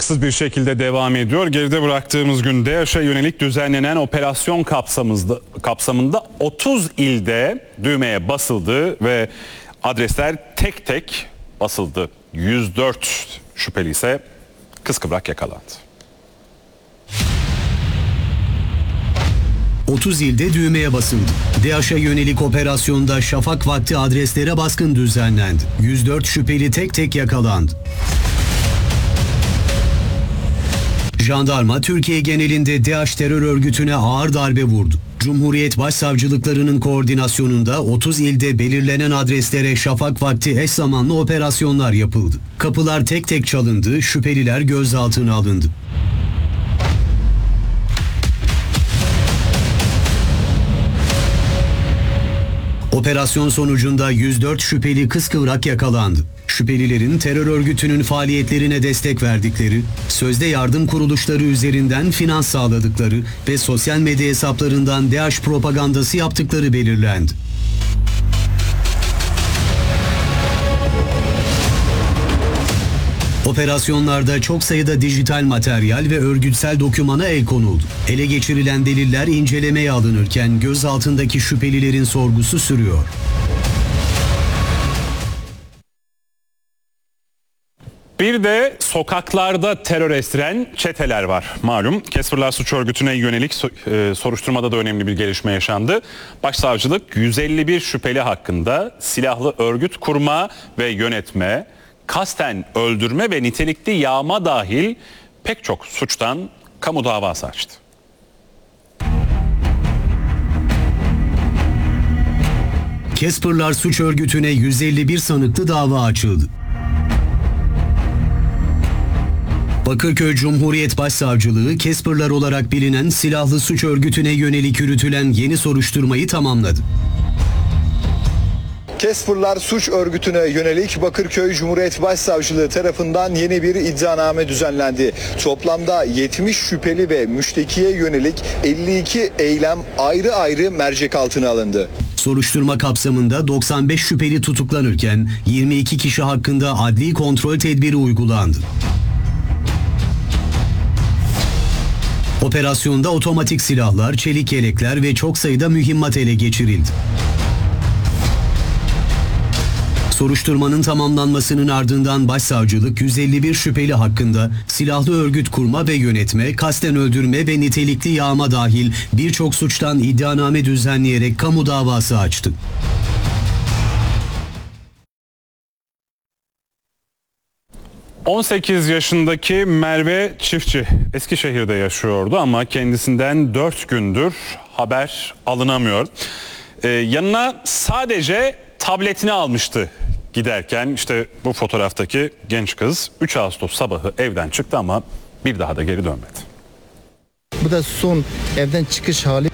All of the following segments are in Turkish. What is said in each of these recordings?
aralıksız bir şekilde devam ediyor. Geride bıraktığımız gün DAEŞ'e yönelik düzenlenen operasyon kapsamında 30 ilde düğmeye basıldı ve adresler tek tek basıldı. 104 şüpheli ise kıskıvrak yakalandı. 30 ilde düğmeye basıldı. DAEŞ'e yönelik operasyonda şafak vakti adreslere baskın düzenlendi. 104 şüpheli tek tek yakalandı. Jandarma Türkiye genelinde DAEŞ terör örgütüne ağır darbe vurdu. Cumhuriyet Başsavcılıklarının koordinasyonunda 30 ilde belirlenen adreslere şafak vakti eş zamanlı operasyonlar yapıldı. Kapılar tek tek çalındı, şüpheliler gözaltına alındı. Operasyon sonucunda 104 şüpheli kıskıvrak yakalandı. Şüphelilerin terör örgütünün faaliyetlerine destek verdikleri, sözde yardım kuruluşları üzerinden finans sağladıkları ve sosyal medya hesaplarından DAEŞ propagandası yaptıkları belirlendi. Operasyonlarda çok sayıda dijital materyal ve örgütsel dokümana el konuldu. Ele geçirilen deliller incelemeye alınırken gözaltındaki şüphelilerin sorgusu sürüyor. Bir de sokaklarda terör estiren çeteler var. Malum Casperlar Suç Örgütü'ne yönelik soruşturmada da önemli bir gelişme yaşandı. Başsavcılık 151 şüpheli hakkında silahlı örgüt kurma ve yönetme, kasten öldürme ve nitelikli yağma dahil pek çok suçtan kamu davası açtı. Casperlar Suç Örgütü'ne 151 sanıklı dava açıldı. Bakırköy Cumhuriyet Başsavcılığı, Casperlar olarak bilinen silahlı suç örgütüne yönelik yürütülen yeni soruşturmayı tamamladı. Casperlar Suç Örgütü'ne yönelik Bakırköy Cumhuriyet Başsavcılığı tarafından yeni bir iddianame düzenlendi. Toplamda 70 şüpheli ve müştekiye yönelik 52 eylem ayrı ayrı mercek altına alındı. Soruşturma kapsamında 95 şüpheli tutuklanırken 22 kişi hakkında adli kontrol tedbiri uygulandı. Operasyonda otomatik silahlar, çelik yelekler ve çok sayıda mühimmat ele geçirildi. Soruşturmanın tamamlanmasının ardından Başsavcılık 151 şüpheli hakkında silahlı örgüt kurma ve yönetme, kasten öldürme ve nitelikli yağma dahil birçok suçtan iddianame düzenleyerek kamu davası açtı. ...18 yaşındaki Merve Çiftçi Eskişehir'de yaşıyordu ama kendisinden 4 gündür haber alınamıyor. Yanına sadece tabletini almıştı giderken. İşte bu fotoğraftaki genç kız 3 Ağustos sabahı evden çıktı ama bir daha da geri dönmedi. Bu da son evden çıkış hali.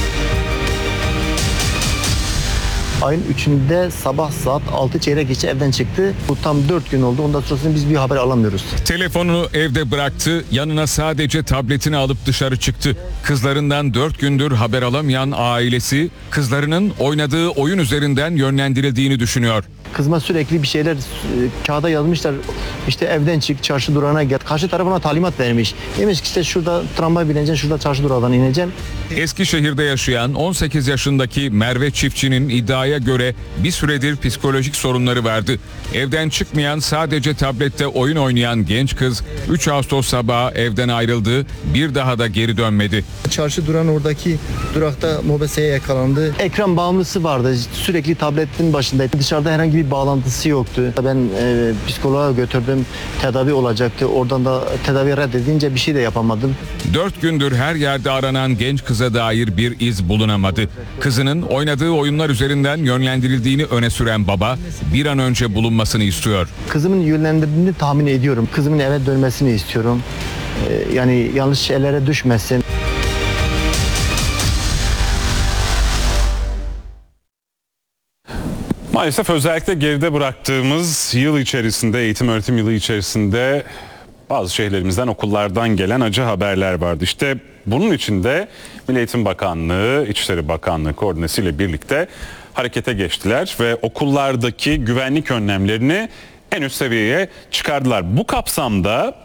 Ayın 3'ünde sabah saat 6 çeyrek geçe evden çıktı. Bu tam 4 gün oldu. Ondan sonrasında biz bir haber alamıyoruz. Telefonunu evde bıraktı. Yanına sadece tabletini alıp dışarı çıktı. Kızlarından 4 gündür haber alamayan ailesi kızlarının oynadığı oyun üzerinden yönlendirildiğini düşünüyor. Kızıma sürekli bir şeyler kağıda yazmışlar. İşte evden çık, çarşı durağına gel. Karşı taraf ona talimat vermiş. Demiş ki işte şurada tramvay bineceksin, şurada çarşı durağından ineceksin. Eskişehir'de yaşayan 18 yaşındaki Merve Çiftçi'nin iddiaya göre bir süredir psikolojik sorunları vardı. Evden çıkmayan, sadece tablette oyun oynayan genç kız 3 Ağustos sabahı evden ayrıldı. Bir daha da geri dönmedi. Çarşı durağın oradaki durakta mobeseye yakalandı. Ekran bağımlısı vardı. Sürekli tabletin başındaydı. Dışarıda herhangi bir bağlantısı yoktu. Ben psikoloğa götürdüm. Tedavi olacaktı. Oradan da tedavi reddedince bir şey de yapamadım. 4 gündür her yerde aranan genç kıza dair bir iz bulunamadı. Kızının oynadığı oyunlar üzerinden yönlendirildiğini öne süren baba bir an önce bulunmasını istiyor. Kızımın yönlendirdiğini tahmin ediyorum. Kızımın eve dönmesini istiyorum. Yani yanlış şeylere düşmesin. Maalesef özellikle geride bıraktığımız yıl içerisinde, eğitim öğretim yılı içerisinde bazı şehirlerimizden, okullardan gelen acı haberler vardı. İşte bunun için de Milli Eğitim Bakanlığı, İçişleri Bakanlığı koordinesiyle birlikte harekete geçtiler ve okullardaki güvenlik önlemlerini en üst seviyeye çıkardılar. Bu kapsamda